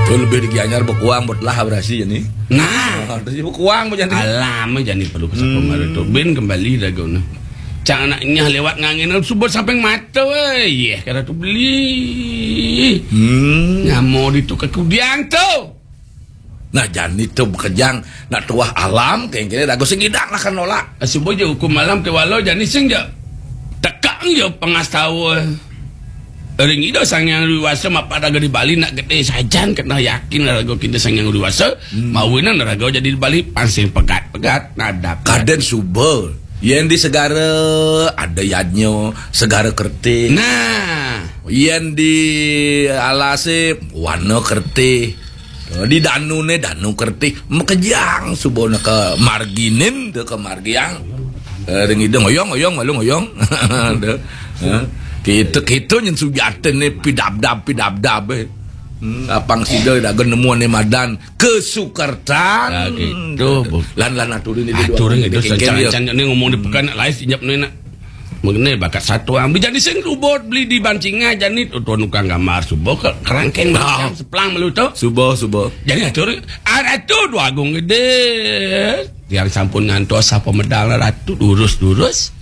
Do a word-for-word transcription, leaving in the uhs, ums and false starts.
Tuh lebih digianyar bekuang buat lah berasi jadi. Nah, terus bekuang mau jadi. Alam jadi perlu ke sapamari tu. Ben kembali dah kau na. Cang anaknya lewat ngangin subur sampai mata weh. Yeh kata tu beli. Hmm. Ngamo ditukar kudiang tu. Nah jani tu bekejang nak tuah alam kayak gini dago singidang lah kan nolak. Subuh je hukum malam ke walau jani sing je. Tekang je pengas tahu. Ring itu sang yang dewasa mapa dago di Bali nak gede sajan kena yakin dago kita sang yang dewasa hmm. mawinan dago jadi di Bali pansing pegat-pegat nadap. Kaden subur. Yen di segara ada yadnya segara kerti. Nah, yen di alase warna kerti. Di danu ne danu kerti mekejang subona ke marginin de ke margiang. Ring itu ngoyong ngoyong malu ngoyong. Kita kita yang sujaten ne pidab-dab pidab-dab eh. Hmm, apang sida dah nemu ne madan kesukertan. Nah, gitu. Lan-lan aturin itu dua. Aturin itu sancan-sancan ni ngomong di pekan nak lain injap ni nak. Mengenai bakat satu ambil jadi sing rubot beli di bancinga janit tuan nukang gambar subuh ke kerangkeng macam seplang melu tu. Subuh subuh. Jadi aturin ada tu dua agung gede. Yang sampun ngantos apa medal ratu durus-durus.